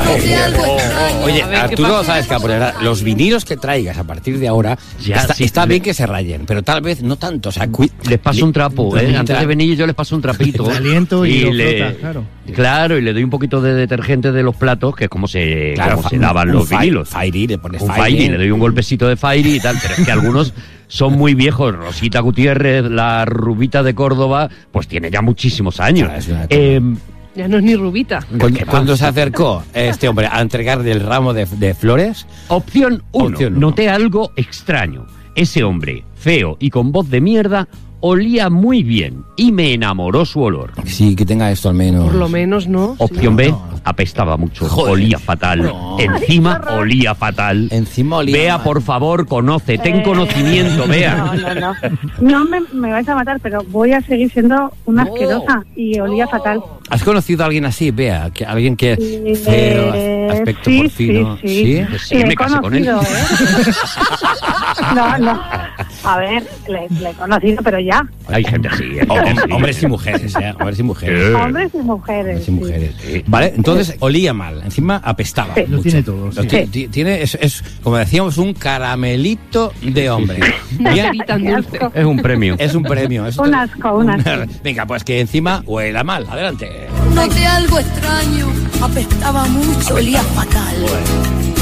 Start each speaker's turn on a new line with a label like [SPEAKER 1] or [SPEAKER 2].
[SPEAKER 1] Oye, Arturo, sabes que los vinilos que traigas a partir de ahora está bien que se rayen, pero tal vez no tanto. O sea,
[SPEAKER 2] les paso un trapo, antes de venir yo les paso un trapito.
[SPEAKER 3] Aliento y lo frotas, claro.
[SPEAKER 2] Claro, y le doy un poquito de detergente de los platos, que es como se lavan los vinilos.
[SPEAKER 1] Fairy, le pones
[SPEAKER 2] Fairy, le doy un golpecito de Fairy y tal, pero es que algunos son muy viejos. Rosita Gutiérrez, la rubita de Córdoba, pues tiene ya muchísimos años.
[SPEAKER 4] Ya no es ni rubita.
[SPEAKER 1] Cuando se acercó este hombre a entregarle el ramo de flores...
[SPEAKER 2] Opción 1. Noté algo extraño. Ese hombre, feo y con voz de mierda, olía muy bien y me enamoró su olor.
[SPEAKER 1] Sí, que tenga esto al menos.
[SPEAKER 4] Por lo menos, ¿no?
[SPEAKER 2] Opción B, apestaba mucho. Joder. Olía fatal. No. Encima olía fatal.
[SPEAKER 1] Encima olía
[SPEAKER 2] Bea,
[SPEAKER 1] mal.
[SPEAKER 2] por favor, conoce, ten conocimiento, Bea.
[SPEAKER 5] No me vais a matar, pero voy a seguir siendo una asquerosa y olía fatal.
[SPEAKER 1] ¿Has conocido a alguien así, Bea? Alguien que feo, aspecto porcino.
[SPEAKER 5] Sí.
[SPEAKER 2] Sí, me casé con él.
[SPEAKER 5] No. A ver, le he conocido, pero ya.
[SPEAKER 2] Hay gente así.
[SPEAKER 1] Hombres y mujeres, Hombres y mujeres.
[SPEAKER 5] Hombres y mujeres.
[SPEAKER 1] Sí. Vale, entonces olía mal, encima apestaba.
[SPEAKER 3] Sí. Lo tiene todo. Sí.
[SPEAKER 1] Tiene, es, como decíamos, un caramelito de hombre.
[SPEAKER 2] Es un premio.
[SPEAKER 1] Es un premio.
[SPEAKER 5] Un asco.
[SPEAKER 1] Venga, pues que encima huela mal. Adelante.
[SPEAKER 6] Noté algo extraño, apestaba mucho, olía fatal.